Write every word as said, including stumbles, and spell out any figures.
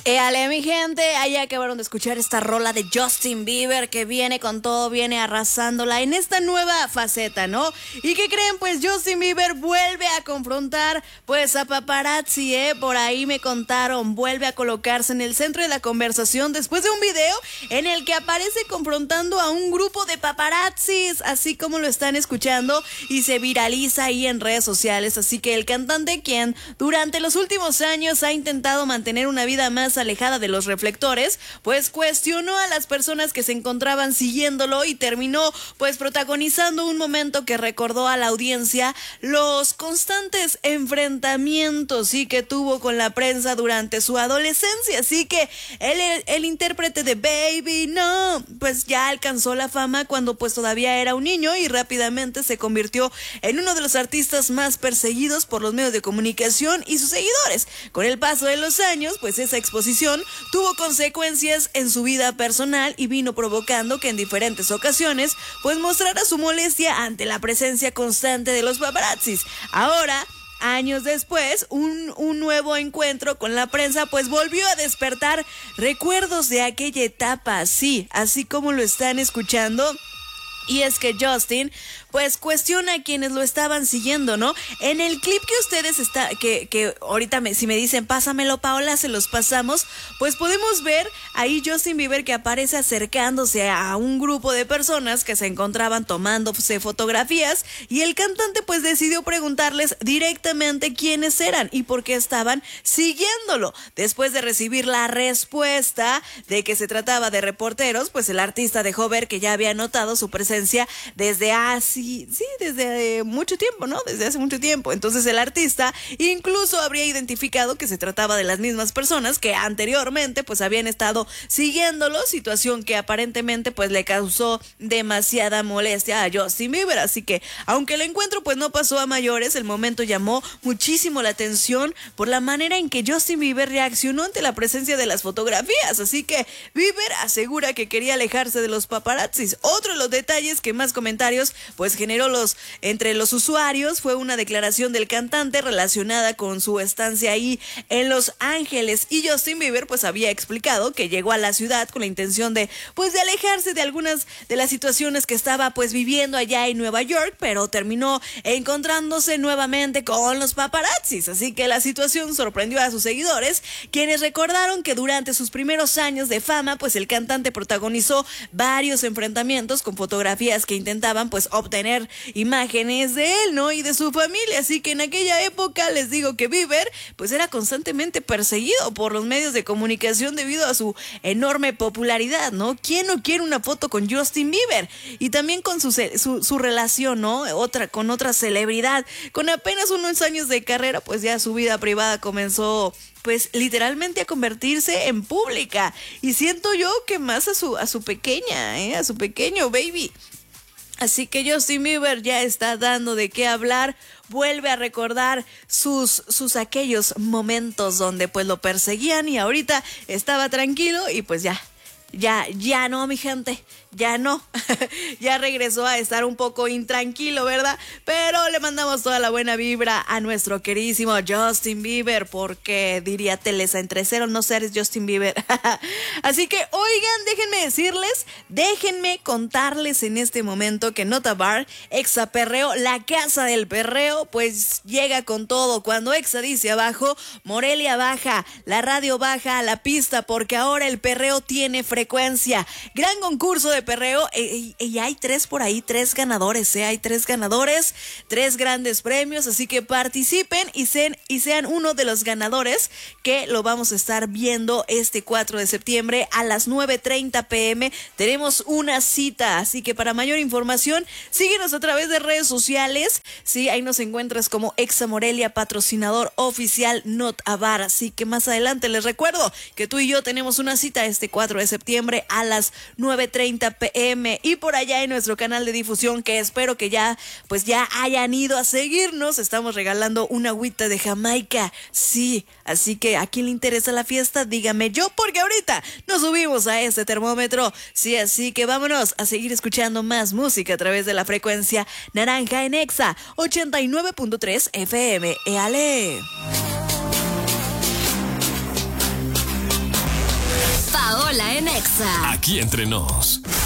Éale, mi gente, ahí acabaron de escuchar esta rola de Justin Bieber que viene con todo, viene arrasándola en esta nueva faceta, ¿no? ¿Y qué creen? Pues Justin Bieber vuelve a confrontar pues a paparazzi, ¿eh? Por ahí me contaron, vuelve a colocarse en el centro de la conversación después de un video en el que aparece confrontando a un grupo de paparazzis, así como lo están escuchando, y se viraliza ahí en redes sociales. Así que el cantante, quien durante los últimos años ha intentado mantener una vida más alejada de los reflectores, pues cuestionó a las personas que se encontraban siguiéndolo y terminó pues protagonizando un momento que recordó a la audiencia los constantes enfrentamientos y que tuvo con la prensa durante su adolescencia. Así que el, el, el intérprete de Baby No pues ya alcanzó la fama cuando pues todavía era un niño y rápidamente se convirtió en uno de los artistas más perseguidos por los medios de comunicación y sus seguidores. Con el paso de los años, pues esa exposición tuvo consecuencias en su vida personal y vino provocando que en diferentes ocasiones pues mostrara su molestia ante la presencia constante de los paparazzis. Ahora, años después, un, un nuevo encuentro con la prensa pues volvió a despertar recuerdos de aquella etapa, sí, así como lo están escuchando. Y es que Justin pues cuestiona a quienes lo estaban siguiendo, ¿no? En el clip que ustedes está, que, que ahorita me, si me dicen pásamelo, Paola, se los pasamos, pues podemos ver ahí Justin Bieber que aparece acercándose a un grupo de personas que se encontraban tomándose fotografías, y el cantante pues decidió preguntarles directamente quiénes eran y por qué estaban siguiéndolo. Después de recibir la respuesta de que se trataba de reporteros, pues el artista dejó ver que ya había notado su presencia desde hace Sí, desde mucho tiempo, ¿no? Desde hace mucho tiempo. Entonces el artista incluso habría identificado que se trataba de las mismas personas que anteriormente pues habían estado siguiéndolo, situación que aparentemente pues le causó demasiada molestia a Justin Bieber. Así que aunque el encuentro pues no pasó a mayores, el momento llamó muchísimo la atención por la manera en que Justin Bieber reaccionó ante la presencia de las fotografías. Así que Bieber asegura que quería alejarse de los paparazzis. Otro de los detalles que más comentarios pues generó los, entre los usuarios fue una declaración del cantante relacionada con su estancia ahí en Los Ángeles, y Justin Bieber pues había explicado que llegó a la ciudad con la intención de pues de alejarse de algunas de las situaciones que estaba pues viviendo allá en Nueva York, pero terminó encontrándose nuevamente con los paparazzis. Así que la situación sorprendió a sus seguidores, quienes recordaron que durante sus primeros años de fama pues el cantante protagonizó varios enfrentamientos con fotografías que intentaban pues obtener imágenes de él, ¿no? Y de su familia. Así que en aquella época les digo que Bieber pues era constantemente perseguido por los medios de comunicación debido a su enorme popularidad, ¿no? ¿Quién no quiere una foto con Justin Bieber? Y también con su, su, su relación, ¿no? Otra, con otra celebridad. Con apenas unos años de carrera, pues ya su vida privada comenzó pues literalmente a convertirse en pública. Y siento yo que más a su, a su pequeña, ¿eh? A su pequeño baby. Así que Justin Bieber ya está dando de qué hablar, vuelve a recordar sus, sus aquellos momentos donde pues lo perseguían y ahorita estaba tranquilo y pues ya, ya, ya no, mi gente, ya no, ya regresó a estar un poco intranquilo, ¿verdad? Pero le mandamos toda la buena vibra a nuestro queridísimo Justin Bieber, porque diría Telesa entre cero, no seres Justin Bieber. Así que, oigan, déjenme decirles, déjenme contarles en este momento que Nota Bar, Exa Perreo, la casa del perreo, pues llega con todo. Cuando Exa dice abajo, Morelia baja, la radio baja a la pista, porque ahora el perreo tiene frecuencia. Gran concurso de perreo, y, y, y hay tres por ahí, tres ganadores, ¿eh? Hay tres ganadores, tres grandes premios, así que participen y sean, y sean uno de los ganadores que lo vamos a estar viendo este cuatro de septiembre a las nueve treinta pm. Tenemos una cita, así que para mayor información, síguenos a través de redes sociales, sí, ahí nos encuentras como Exa Morelia, patrocinador oficial Nota Bar. Así que más adelante les recuerdo que tú y yo tenemos una cita este cuatro de septiembre a las nueve treinta pm, y por allá en nuestro canal de difusión, que espero que ya pues ya hayan ido a seguirnos, estamos regalando una agüita de Jamaica, sí, así que a quién le interesa la fiesta, dígame yo, porque ahorita nos subimos a este termómetro, sí, así que vámonos a seguir escuchando más música a través de la frecuencia naranja en Exa ochenta y nueve punto tres F M. ¡Éale! Rola en Exa. Aquí entre nos.